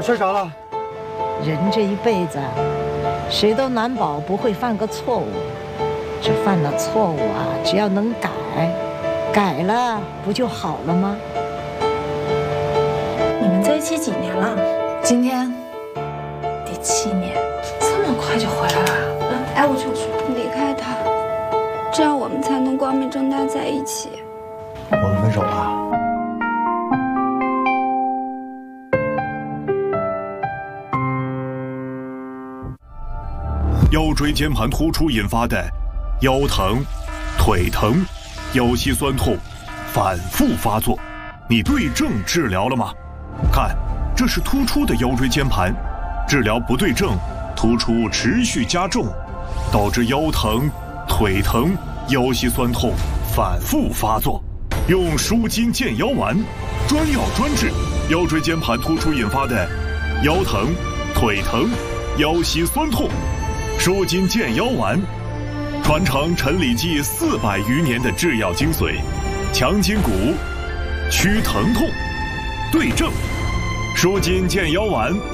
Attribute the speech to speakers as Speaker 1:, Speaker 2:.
Speaker 1: 事啥了？
Speaker 2: 人这一辈子，谁都难保不会犯个错误。这犯了错误啊，只要能改，改了不就好了吗？
Speaker 3: 你们在一起几年了？
Speaker 4: 今天
Speaker 3: 第7年，这么快就回来了？哎，我去。
Speaker 5: 离开他，这样我们才能光明正大在一起。
Speaker 1: 我们分手了。
Speaker 6: 腰椎间盘突出引发的腰疼、腿疼、腰膝酸痛反复发作，你对症治疗了吗？看，这是突出的腰椎间盘，治疗不对症，突出持续加重，导致腰疼、腿疼、腰膝酸痛反复发作。用舒筋健腰丸，专药专治腰椎间盘突出引发的腰疼、腿疼、腰膝酸痛。舒筋健腰丸，传承陈李济400余年的制药精髓，强筋骨，祛疼痛，对症，舒筋健腰丸。